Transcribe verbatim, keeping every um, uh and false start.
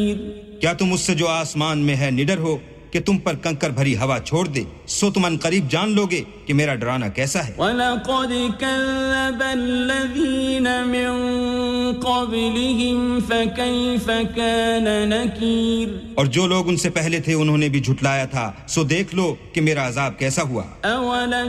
क्या तुम उससे जो आसमान में है निडर हो कि तुम पर कंकर भरी हवा छोड़ दे, सो तुम अनकरीब जान लोगे कि मेरा डराना कैसा है। वलक़द कज़्ज़ब अल्लज़ीन मिन क़ब्लिहिम फ़कैफ़ कान नकीर। और जो लोग उनसे पहले थे उन्होंने भी झुटलाया था, सो देख लो कि मेरा अज़ाब कैसा हुआ। अवलम